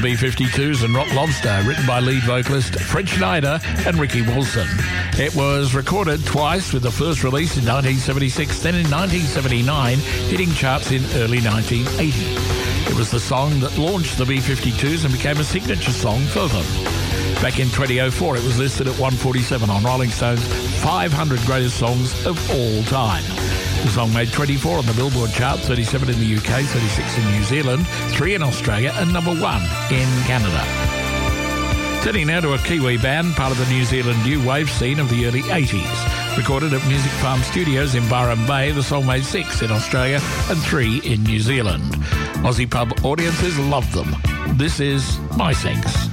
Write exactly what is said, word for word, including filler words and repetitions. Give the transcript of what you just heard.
the B fifty-twos and Rock Lobster, written by lead vocalist Fred Schneider and Ricky Wilson. It was recorded twice, with the first release in nineteen seventy-six, then in nineteen seventy-nine, hitting charts in early nineteen eighty. It was the song that launched the B fifty-twos and became a signature song for them. Back in twenty oh four, it was listed at one forty-seven on Rolling Stone's five hundred Greatest Songs of All Time. The song made twenty-four on the Billboard chart, thirty-seven in the U K, thirty-six in New Zealand, three in Australia, and number one in Canada. Turning now to a Kiwi band, part of the New Zealand new wave scene of the early eighties. Recorded at Music Farm Studios in Byron Bay, the song made six in Australia and three in New Zealand. Aussie pub audiences loved them. This is My Sex.